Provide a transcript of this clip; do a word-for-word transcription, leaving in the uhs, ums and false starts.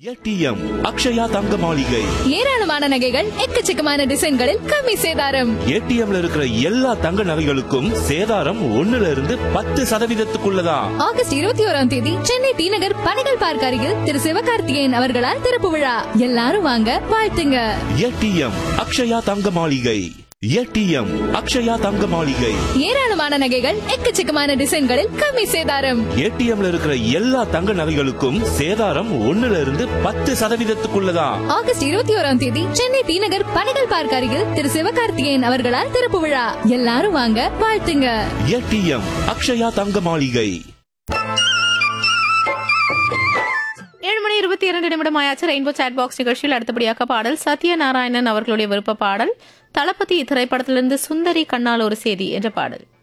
ATM Akshaya தங்க மாளிகை. ஏராளமான நகைகள் எக்கச்சக்கமான டிசைன்களில் கம்மி சேதாரம். ஏடிஎம்ல இருக்கிற எல்லா தங்க நகைகளுக்கும் சேதாரம் ஒண்ணுல இருந்து பத்து சதவீதத்துக்குள்ளதான். ஆகஸ்ட் இருபத்தி ஓராம் தேதி சென்னை டி நகர் பனைகள் பார்க் அருகில் திரு சிவகார்த்திகேயன் அவர்களால் திறப்பு விழா. எல்லாரும் வாங்க, வாழ்த்துங்க. ஏடிஎம் அக்ஷயா தங்க மாளிகை. ஏடிஎம் அக்ஷயா தங்க மாளிகை. ஏராளமான நகைகள் எக்கச்சக்கமான டிசைன்களில் கம்மி சேதாரம். ஏடிஎம்ல இருக்கிற எல்லா தங்க நகைகளுக்கும் சேதாரம் ஒண்ணுல இருந்து பத்து சதவீதத்துக்குள்ளதான். ஆகஸ்ட் இருபத்தி ஓராம் தேதி சென்னை டி நகர் பனைகள் பார்க் அருகில் திரு சிவகார்த்திகேயன் அவர்களால் திறப்பு விழா. எல்லாரும் வாங்க, வாழ்த்துங்க. ஏடிஎம் அக்ஷயா தங்க மாளிகை. ஏழு மணி இருபத்தி இரண்டு நிமிடம் ஆயாச்சு. ரெயின்போ சாட் பாக்ஸ் நிகழ்ச்சியில் அடுத்தபடியாக பாடல் சத்யநாராயணன் அவர்களுடைய விருப்ப பாடல் தளபதி திரைப்படத்திலிருந்து சுந்தரி கண்ணால் ஒரு செய்தி என்ற பாடல்.